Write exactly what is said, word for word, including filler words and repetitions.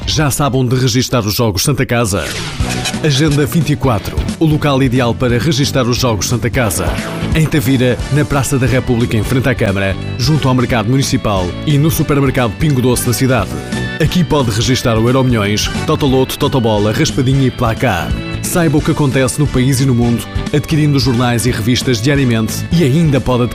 Já sabe onde registar os Jogos Santa Casa? Agenda vinte e quatro, o local ideal para registar os Jogos Santa Casa. Em Tavira, na Praça da República em frente à Câmara, junto ao Mercado Municipal e no supermercado Pingo Doce da cidade. Aqui pode registar o Euromilhões, Totoloto, Totobola, Raspadinha e Placar. Saiba o que acontece no país e no mundo, adquirindo jornais e revistas diariamente e ainda pode adquirir